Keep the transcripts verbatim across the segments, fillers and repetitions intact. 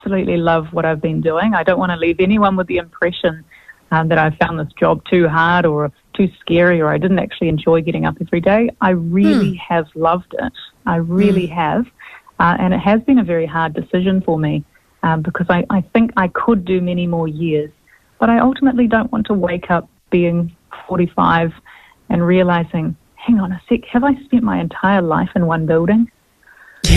absolutely love what I've been doing. I don't want to leave anyone with the impression um, that I found this job too hard or too scary or I didn't actually enjoy getting up every day. I really mm. have loved it. I really mm. have. Uh, and it has been a very hard decision for me um, because I, I think I could do many more years. But I ultimately don't want to wake up being forty-five and realising, hang on a sec, have I spent my entire life in one building? Yeah.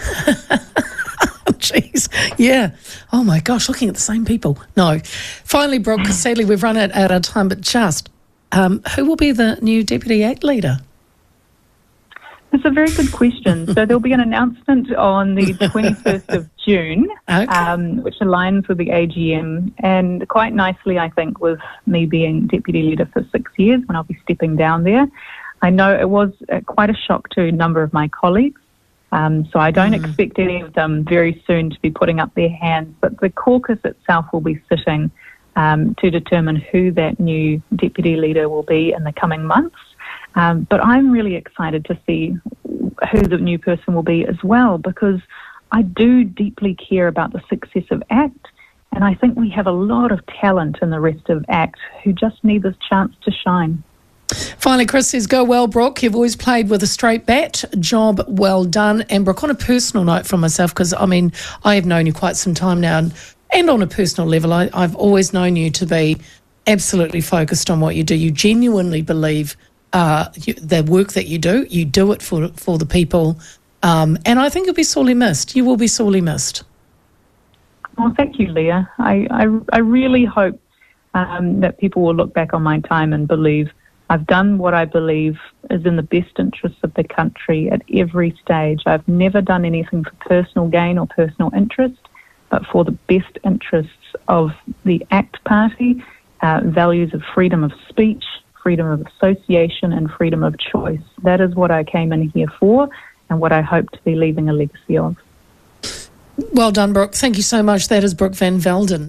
Jeez. Yeah. Oh, my gosh, looking at the same people. No. Finally, Brooke, because sadly we've run out, out of time, but just, um, who will be the new Deputy ACT leader? That's a very good question. So there'll be an announcement on the twenty-first of June, okay. um, which aligns with the A G M, and quite nicely, I think, with me being deputy leader for six years when I'll be stepping down there. I know it was uh, quite a shock to a number of my colleagues, um, so I don't mm. expect any of them very soon to be putting up their hands, but the caucus itself will be sitting um, to determine who that new deputy leader will be in the coming months. Um, but I'm really excited to see who the new person will be as well, because I do deeply care about the success of ACT, and I think we have a lot of talent in the rest of ACT who just need this chance to shine. Finally, Chris says, go well, Brooke. You've always played with a straight bat. Job well done. And Brooke, on a personal note from myself, because, I mean, I have known you quite some time now, and, and on a personal level, I, I've always known you to be absolutely focused on what you do. You genuinely believe Uh, you, the work that you do, you do it for for the people, um, and I think you'll be sorely missed. You will be sorely missed. Well, thank you, Leah. I, I, I really hope um, that people will look back on my time and believe I've done what I believe is in the best interests of the country at every stage. I've never done anything for personal gain or personal interest, but for the best interests of the ACT Party, uh, values of freedom of speech, freedom of association and freedom of choice. That is what I came in here for and what I hope to be leaving a legacy of. Well done, Brooke. Thank you so much. That is Brooke Van Velden.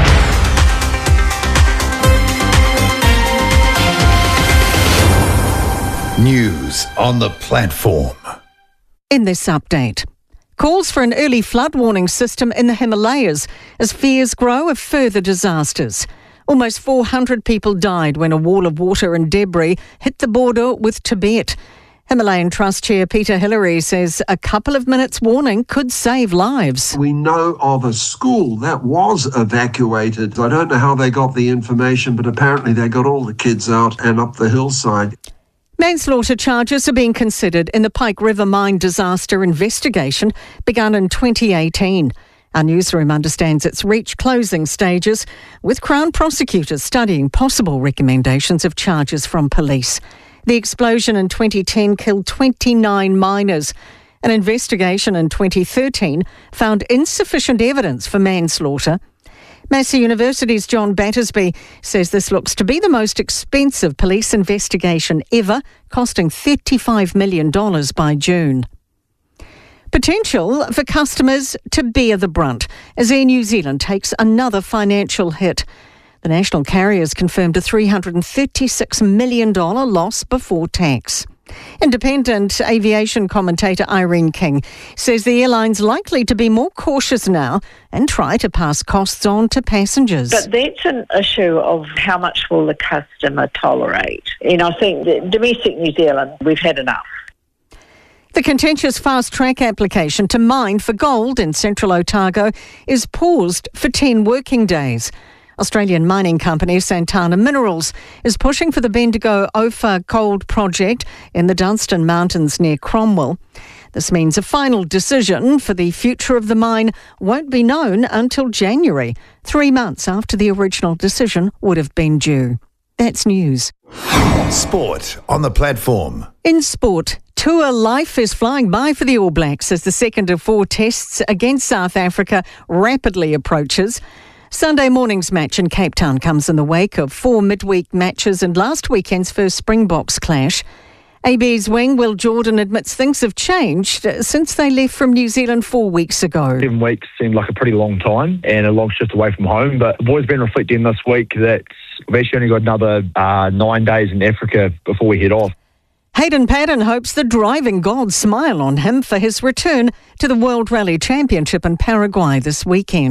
News on the platform. In this update, calls for an early flood warning system in the Himalayas as fears grow of further disasters. Almost four hundred people died when a wall of water and debris hit the border with Tibet. Himalayan Trust Chair Peter Hillary says a couple of minutes warning could save lives. We know of a school that was evacuated. I don't know how they got the information, but apparently they got all the kids out and up the hillside. Manslaughter charges are being considered in the Pike River mine disaster investigation begun in twenty eighteen. Our newsroom understands it's reached closing stages, with Crown prosecutors studying possible recommendations of charges from police. The explosion in twenty ten killed twenty-nine miners. An investigation in twenty thirteen found insufficient evidence for manslaughter. Massey University's John Battersby says this looks to be the most expensive police investigation ever, costing thirty-five million dollars by June. Potential for customers to bear the brunt as Air New Zealand takes another financial hit. The national carriers confirmed a three hundred thirty-six million dollars loss before tax. Independent aviation commentator Irene King says the airline's likely to be more cautious now and try to pass costs on to passengers. But that's an issue of how much will the customer tolerate. And I think that domestic New Zealand, we've had enough. The contentious fast-track application to mine for gold in central Otago is paused for ten working days. Australian mining company Santana Minerals is pushing for the Bendigo-Ophir gold project in the Dunstan Mountains near Cromwell. This means a final decision for the future of the mine won't be known until January, three months after the original decision would have been due. That's news. Sport on the platform. In sport, tour life is flying by for the All Blacks as the second of four tests against South Africa rapidly approaches. Sunday morning's match in Cape Town comes in the wake of four midweek matches and last weekend's first Springboks clash. A B's wing, Will Jordan, admits things have changed since they left from New Zealand four weeks ago. Seven weeks seemed like a pretty long time and a long shift away from home, but the boys have been reflecting this week that we've actually only got another uh, nine days in Africa before we head off. Hayden Paddon hopes the driving gods smile on him for his return to the World Rally Championship in Paraguay this weekend.